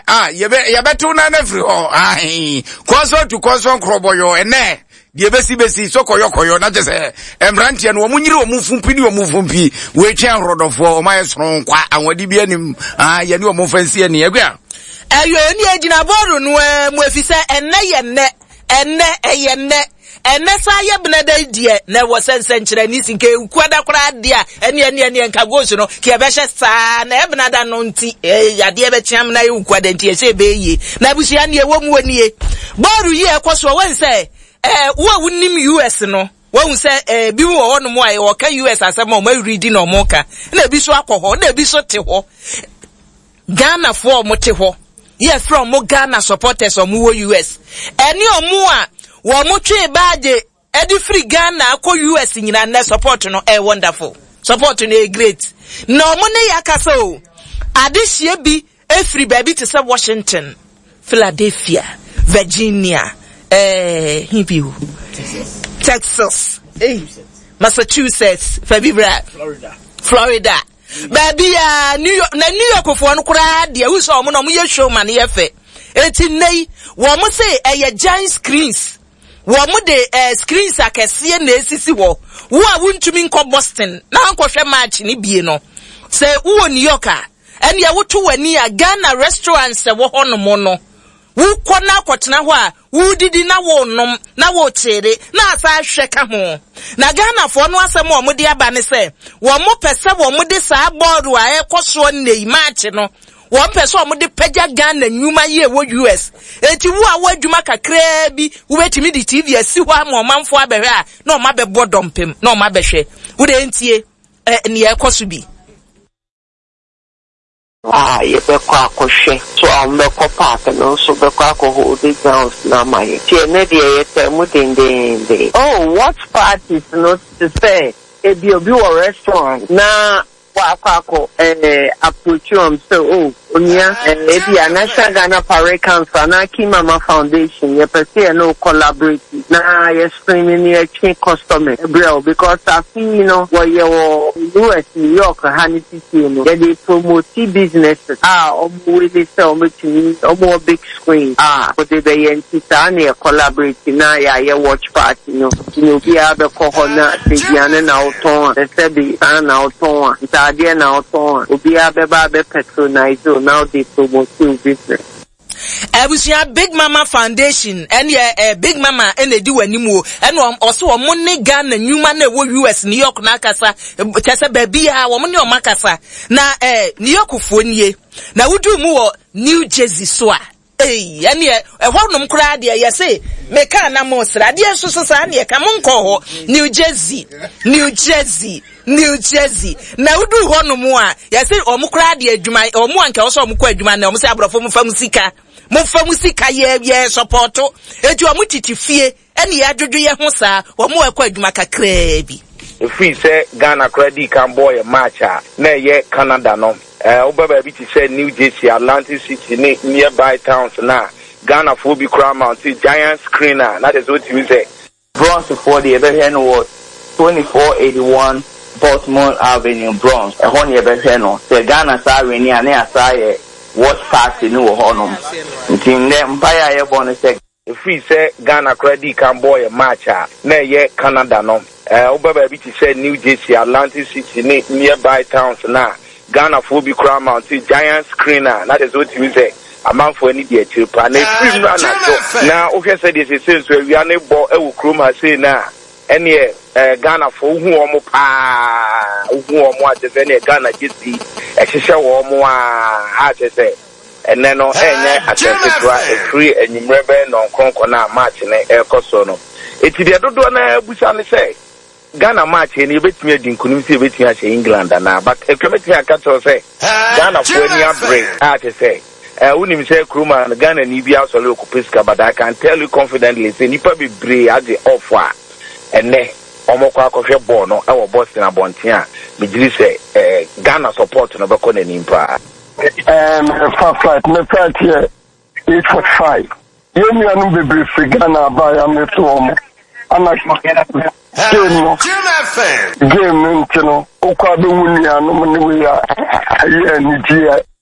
yebetu na free ho koso to koso nkroboyo ene die besi so koyo na jese emrantie no omunyiri omufumpi ni omufumpi we twan rodofo omayesoron kwa anwadi bi anim ye ni omfansi ani agua ayo ni agina boru no mu efise enne sa ye benada die na wo sensenkyere ni sinke kwada kra dia ene nka goso no ke be hye saa na e benada no nti ade be chiam na ye kwada nti se be yi na busia ne wo mu woni boru yi ekoso won say wo wunim US no won say bi wo ho no mo aye wo ka US asem o ma readi no mo ka na bi so akoho na bi so te ho Ghana for mo te ho ye from mo Ghana supporters o mo US eni o mo a wo mo twe baage edi free Ghana akọ US nyina na support no wonderful support no great no mo ne yakasa o adehie bi free baby to say Washington, Philadelphia, Virginia, Texas, Massachusetts, Florida. Baby, New York for one crowd, the use of Monomy showman, yefe. Eti nay, one must say a giant screens. One de screens I can see in the CC war. Who I wouldn't to mean call Boston, now Kosha match in Ibiano. Say, who New Yorker, and ya would to near Ghana restaurants, a wohono mono. Who kona kwatna hwa who didi na wo nom na wo tere na asa hweka ho na Ghana fo no asem o mode aba ne se wo mo pese wo mode sa board wa ekoso nei match no wo pese o mode pagya Ghana nyuma ye wo US enti wo a wo adwuma kakra bi wo betimi di TV asi ho am o manfo abehwe a na o ma be bodompem na o ma behwe wo de entie ne ekoso bi you be kwa koshe so am be ko park no so be kwa ko hold the grounds na my tie na dey tell de oh what parties not to say e bi obi wo restaurant na wa akọ approach you so oh onia e bi National Ghana Parade Council na Kimama Foundation ye person no collaborate na ye screening ye change customer bro because I feel you know where you US New York Hanity you know they promote businesses we dey sell me big screen but they be entity collaborate na ye watch party you know be able ko na dey na auto they say be na auto ade na auto obi abeba be patronize now they promote business. Ebusia Big Mama Foundation and Big Mama and they do anymore and also a money gun and new man US New York Nakasa Tessa baby woman your Makasa na New York Fonye na we do more New Jersey soa and a one crowd ya say meka na mosra dia so ne ka monko New Jersey na udu hono mu a ya say omukra de adwuma omu anka wo so omukọ adwuma na omu say abrofo mu famusika ye support eju omu titifie ene ya dwodwo ye ho saa omu akọ adwuma kakra bi free say Ghana credit can boy match na ye Canada no obaba bi ti say New Jersey, Atlantic City nearby towns na Ghana for bi crown mount giant screener that is what you say bronze for the ever was 2481 Baltimore Avenue, Bronx. A honey ever no. The Ghana Sari near Saye watch party no honum. Until the Empire airborne sec. Free say Ghana credit can boy a matcha. Na ye Canada no. Obaba bi ti say New Jersey, Atlantic City nearby towns na Ghana for bi crown mount giant screener. That is what you say. A man for any dear children. Now, okay, said this is since we are ne bo e wo krom ha say na. Any Ghana for who omo ate say Ghana gisi ehihye wo omo ate say ene no enye atentetua free enyimrebe no nkonko na match ne ekoso no eti de dodo na busa ne say Ghana match ni betimi adinkunu si betimi ahye England na but ekemeti akato say Ghana for any break ate say unim say kruma Ghana ni bia solo okupeska but I can tell you confidently say nipa be brave at the offer ene omoko akofye ball no e wo Boston abonten a megiri se Ghana support no be ko nanim pa flight me flight here 845 yemi anu be brief Ghana ba ya me to omo ana game no okwa be wuni anu me we ya ni ji